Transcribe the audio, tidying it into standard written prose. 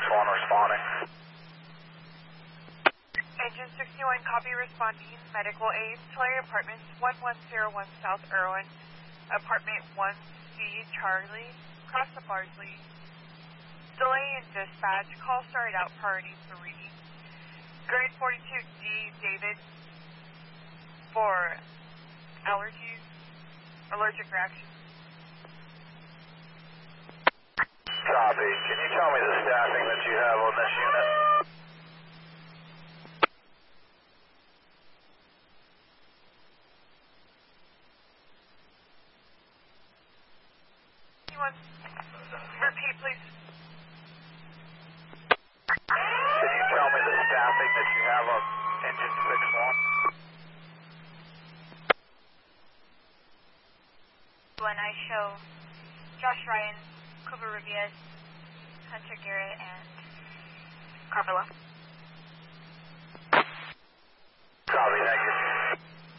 responding. Engine 61, copy responding. Medical aid, Tulare Apartments, 1101 South Irwin, Apartment 1C, Charlie, cross the Barsley. Delay in dispatch, call started out priority 3. Grade 42D, David, for allergies, allergic reactions. Copy. Can you tell me the staffing that you have on this unit? Repeat, please. Can you tell me the staffing that you have on engine 61? When I show Josh Ryan, Cooper Rubias, Hunter Garrett, and Carmela.